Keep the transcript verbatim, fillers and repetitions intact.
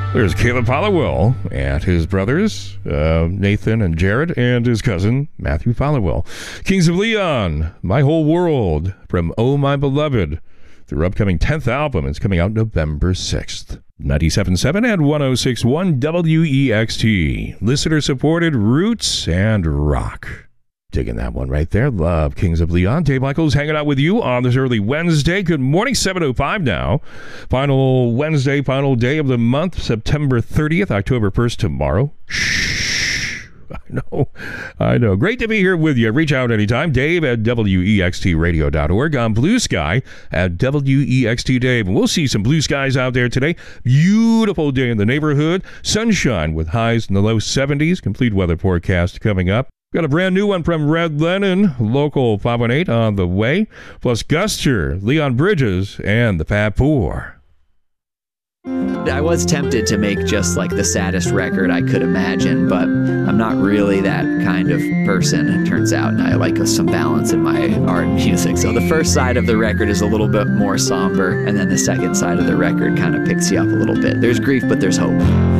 There's Caleb Followill and his brothers, uh, Nathan and Jared, and his cousin, Matthew Followill. Kings of Leon, My Whole World, from Oh My Beloved. Their upcoming tenth album is coming out November sixth. ninety-seven point seven and one oh six point one W E X T. Listener-supported roots and rock. Digging that one right there. Love Kings of Leon. Dave Michaels hanging out with you on this early Wednesday. Good morning, seven oh five now. Final Wednesday, final day of the month, September thirtieth, October first tomorrow. Shh. I know. I know. Great to be here with you. Reach out anytime. Dave at W E X T radio dot org. On Blue Sky at W E X T Dave. And we'll see some blue skies out there today. Beautiful day in the neighborhood. Sunshine with highs in the low seventies. Complete weather forecast coming up. Got a brand new one from Red Lennon, local five one eight on the way, plus Guster, Leon Bridges, and the Fab Four. I was tempted to make just like the saddest record I could imagine, but I'm not really that kind of person, it turns out, and I like some balance in my art and music. So the first side of the record is a little bit more somber, and then the second side of the record kind of picks you up a little bit. There's grief, but there's hope.